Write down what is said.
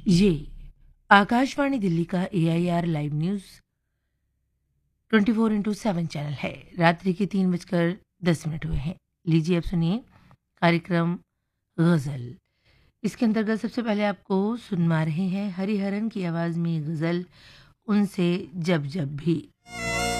ये आकाशवाणी दिल्ली का AIR live news 24/7 channel है। रात्रि के 3:10 हुए हैं। लीजिए अब सुनिए कार्यक्रम गज़ल। इसके अंतर्गत सबसे पहले आपको सुनवा रहे हैं हरिहरन की आवाज़ में ये गज़ल उनसे जब जब भी।